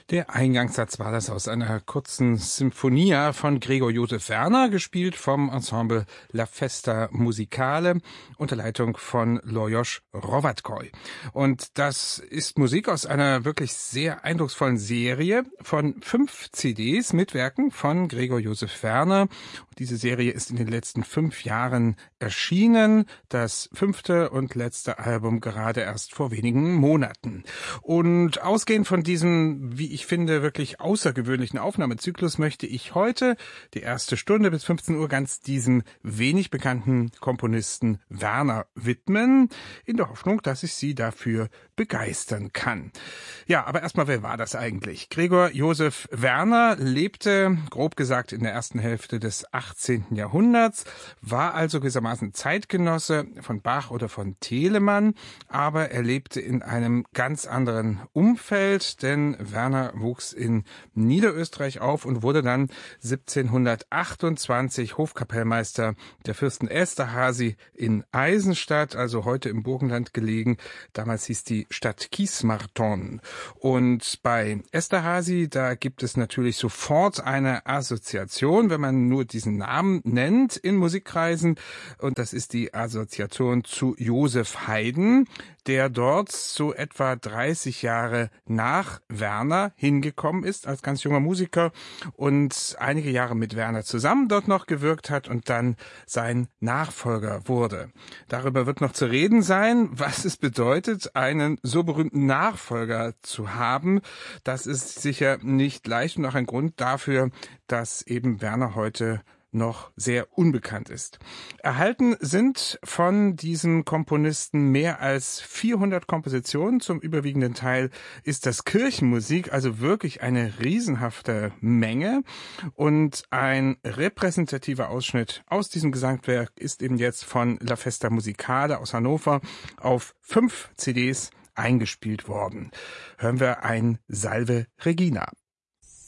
Der Eingangssatz war das aus einer kurzen Sinfonia von Gregor Josef Werner, gespielt vom Ensemble La Festa Musicale unter Leitung von Lajos Hrovatkoj. Und das ist Musik aus einer wirklich sehr eindrucksvollen Serie von 5 CDs mit Werken von Gregor Josef Werner. Und diese Serie ist in den letzten 5 Jahren erschienen, das 5. und letzte Album gerade erst vor wenigen Monaten. Und ausgehend von diesem, wie ich finde, wirklich außergewöhnlichen Aufnahmezyklus möchte ich heute die erste Stunde bis 15 Uhr ganz diesem wenig bekannten Komponisten Werner widmen, in der Hoffnung, dass ich Sie dafür begeistern kann. Ja, aber erstmal, wer war das eigentlich? Gregor Josef Werner lebte, grob gesagt, in der ersten Hälfte des 18. Jahrhunderts, war also gewissermaßen Zeitgenosse von Bach oder von Telemann, aber er lebte in einem ganz anderen Umfeld, denn Werner wuchs in Niederösterreich auf und wurde dann 1728 Hofkapellmeister der Fürsten Esterházy in Eisenstadt, also heute im Burgenland gelegen. Damals hieß die Stadt Kismarton. Und bei Esterházy, da gibt es natürlich sofort eine Assoziation, wenn man nur diesen Namen nennt in Musikkreisen. Und das ist die Assoziation zu Joseph Haydn, der dort so etwa 30 Jahre nach Werner hingekommen ist als ganz junger Musiker und einige Jahre mit Werner zusammen dort noch gewirkt hat und dann sein Nachfolger wurde. Darüber wird noch zu reden sein, was es bedeutet, einen so berühmten Nachfolger zu haben. Das ist sicher nicht leicht und auch ein Grund dafür, dass eben Werner heute noch sehr unbekannt ist. Erhalten sind von diesem Komponisten mehr als 400 Kompositionen. Zum überwiegenden Teil ist das Kirchenmusik, also wirklich eine riesenhafte Menge. Und ein repräsentativer Ausschnitt aus diesem Gesamtwerk ist eben jetzt von La Festa Musicale aus Hannover auf 5 CDs eingespielt worden. Hören wir ein Salve Regina.